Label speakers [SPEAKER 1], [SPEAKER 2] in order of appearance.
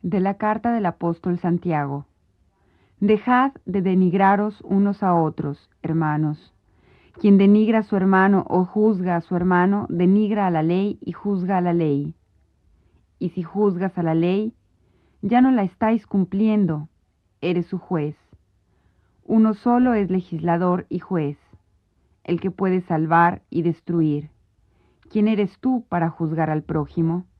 [SPEAKER 1] De la carta del apóstol Santiago. Dejad de denigraros unos a otros, hermanos. Quien denigra a su hermano o juzga a su hermano, denigra a la ley y juzga a la ley. Y si juzgas a la ley, ya no la estáis cumpliendo, eres su juez. Uno solo es legislador y juez, el que puede salvar y destruir. ¿Quién eres tú para juzgar al prójimo?